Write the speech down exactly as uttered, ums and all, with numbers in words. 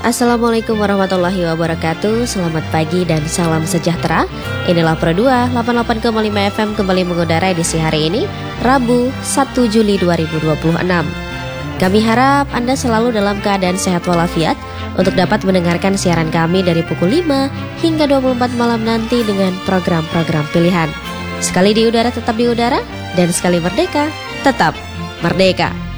Assalamualaikum warahmatullahi wabarakatuh. Selamat pagi dan salam sejahtera. Inilah Pro dua delapan puluh delapan koma lima F M kembali mengudara edisi hari ini, Rabu satu Juli dua ribu dua puluh enam. Kami harap Anda selalu dalam keadaan sehat walafiat untuk dapat mendengarkan siaran kami dari pukul lima hingga dua puluh empat malam nanti dengan program-program pilihan. Sekali di udara tetap di udara, dan sekali merdeka tetap merdeka.